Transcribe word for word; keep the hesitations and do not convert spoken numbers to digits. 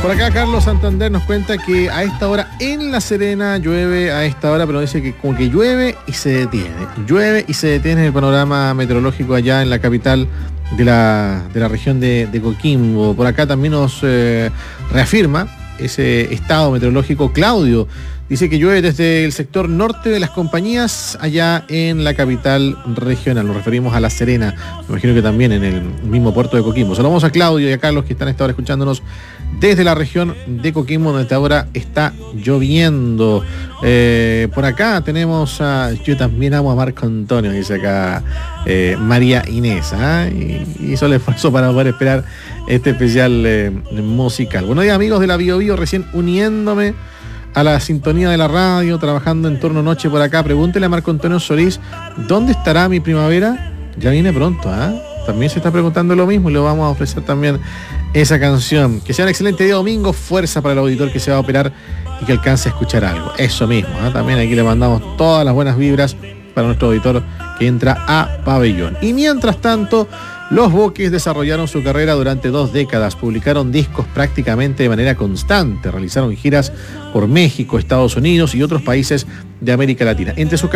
Por acá Carlos Santander nos cuenta que a esta hora en La Serena llueve a esta hora, pero dice que como que llueve y se detiene. Llueve y se detiene el panorama meteorológico allá en la capital de la, de la región de, de Coquimbo. Por acá también nos eh, reafirma ese estado meteorológico Claudio. Dice que llueve desde el sector norte de las compañías allá en la capital regional. Nos referimos a La Serena. Me imagino que también en el mismo puerto de Coquimbo. Saludamos a Claudio y a Carlos que están a esta hora escuchándonos desde la región de Coquimbo, donde esta hora está lloviendo. Eh, por acá tenemos a... Yo también amo a Marco Antonio, dice acá eh, María Inés. ¿eh? Y hizo el esfuerzo para poder esperar este especial eh, musical. Buenos días, amigos de la Bio Bio, recién uniéndome a la sintonía de la radio, trabajando en turno noche por acá. Pregúntele a Marco Antonio Solís, ¿dónde estará mi primavera? Ya viene pronto, ¿ah? ¿eh? También se está preguntando lo mismo y le vamos a ofrecer también esa canción. Que sea un excelente día domingo, fuerza para el auditor que se va a operar y que alcance a escuchar algo. Eso mismo, ¿eh? También aquí le mandamos todas las buenas vibras para nuestro auditor que entra a pabellón. Y mientras tanto, los Boquis desarrollaron su carrera durante dos décadas, publicaron discos prácticamente de manera constante, realizaron giras por México, Estados Unidos y otros países de América Latina. Entre sus